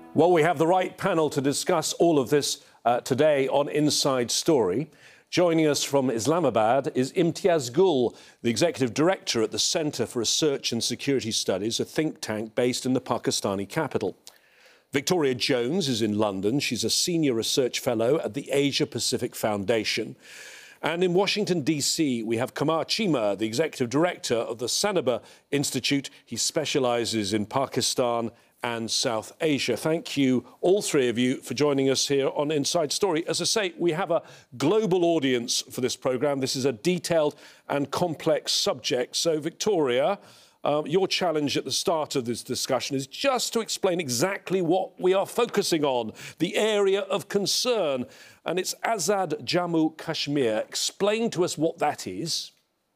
Well, we have the right panel to discuss all of this today on Inside Story. Joining us from Islamabad is Imtiaz Gul, the Executive Director at the Centre for Research and Security Studies, a think tank based in the Pakistani capital. Victoria Jones is in London. She's a Senior Research Fellow at the Asia Pacific Foundation. And in Washington, D.C., we have Qamar Cheema, the Executive Director of the Sanaba Institute. He specialises in Pakistan and South Asia. Thank you, all three of you, for joining us here on Inside Story. As I say, we have a global audience for this programme. This is a detailed and complex subject. So, Victoria, your challenge at the start of this discussion is just to explain exactly what we are focusing on, the area of concern. And it's Azad Jammu Kashmir. Explain to us what that is.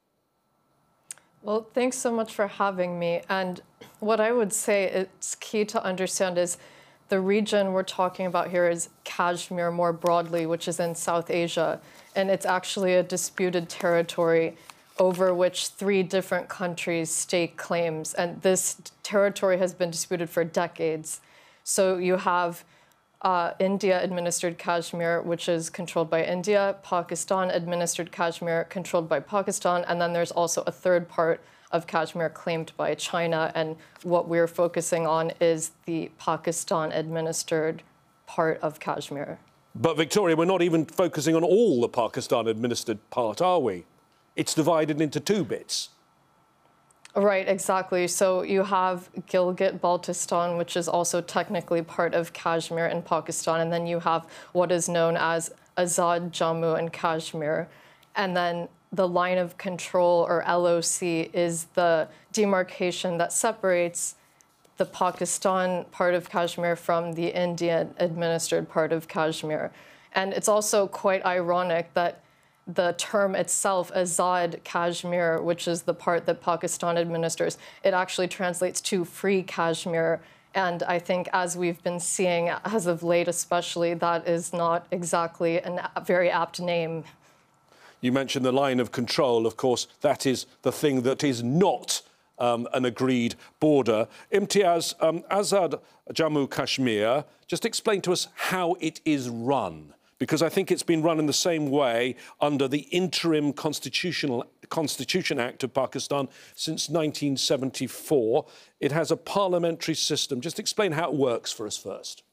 Well, thanks so much for having me. And what I would say it's key to understand is the region we're talking about here is Kashmir more broadly, which is in South Asia. And it's actually a disputed territory over which 3 different countries stake claims. And this territory has been disputed for decades. So you have India-administered Kashmir, which is controlled by India, Pakistan-administered Kashmir, controlled by Pakistan, and then there's also a third part of Kashmir claimed by China, and what we're focusing on is the Pakistan-administered part of Kashmir. But, Victoria, we're not even focusing on all the Pakistan-administered part, are we? It's divided into 2 bits. Right, exactly. So you have Gilgit-Baltistan, which is also technically part of Kashmir in Pakistan, and then you have what is known as Azad Jammu and Kashmir. And then the line of control, or LOC, is the demarcation that separates the Pakistan part of Kashmir from the Indian-administered part of Kashmir. And it's also quite ironic that the term itself, Azad Kashmir, which is the part that Pakistan administers, it actually translates to free Kashmir. And I think, as we've been seeing as of late especially, that is not exactly a very apt name. You mentioned the line of control. Of course, that is the thing that is not an agreed border. Imtiaz, Azad Jammu Kashmir, just explain to us how it is run, because I think it's been run in the same way under the Interim Constitution Act of Pakistan since 1974. It has a parliamentary system. Just explain how it works for us first.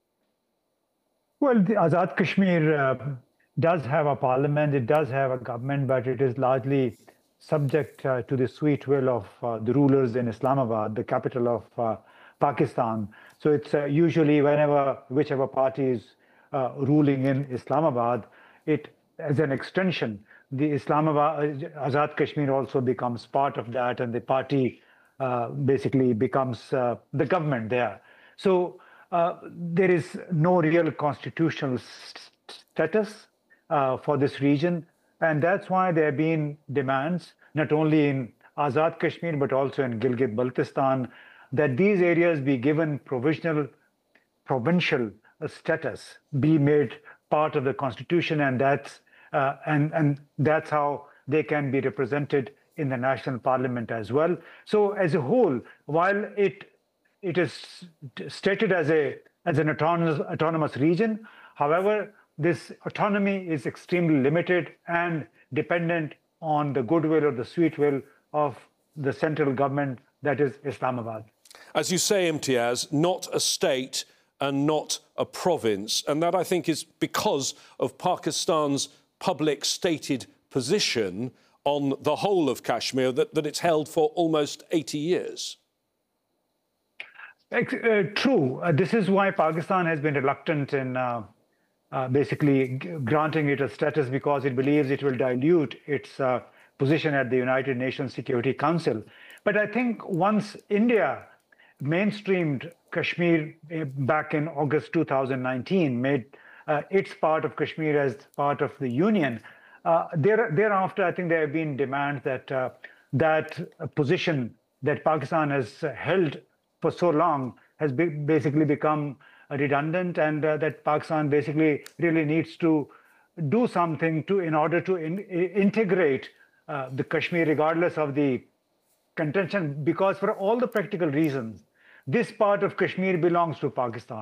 Well, the Azad Kashmir does have a parliament, it does have a government, but it is largely subject to the sweet will of the rulers in Islamabad, the capital of Pakistan. So it's usually whichever party is ruling in Islamabad, it, as an extension, the Azad Kashmir also becomes part of that, and the party basically becomes the government there. So there is no real constitutional status for this region, and that's why there have been demands, not only in Azad Kashmir, but also in Gilgit-Baltistan, that these areas be given provisional provincial status, be made part of the constitution, and that's how they can be represented in the national parliament as well. So, as a whole, while it is stated as an autonomous region, however, this autonomy is extremely limited and dependent on the goodwill or the sweet will of the central government, that is Islamabad. As you say, Imtiaz, not a state and not a province. And that, I think, is because of Pakistan's public stated position on the whole of Kashmir, that it's held for almost 80 years. True. This is why Pakistan has been reluctant in basically granting it a status, because it believes it will dilute its position at the United Nations Security Council. But I think once India mainstreamed Kashmir back in August 2019, made its part of Kashmir as part of the Union, thereafter, I think there have been demands that that position that Pakistan has held for so long has basically become redundant, and that Pakistan basically really needs to do something in order to integrate the Kashmir, regardless of the contention, because for all the practical reasons, this part of Kashmir belongs to Pakistan.